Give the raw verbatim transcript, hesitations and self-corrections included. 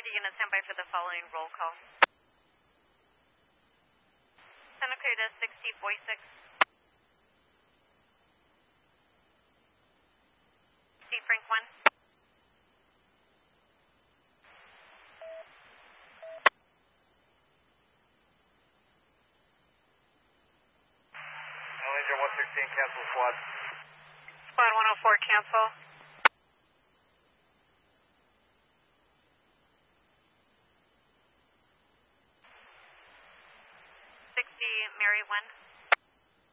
the unit stand by for the following roll call. Santa Clarita sixty, boy six. C Frank one. Ranger one sixteen, cancel squad. Squad one oh four, cancel. sixty, Mary one.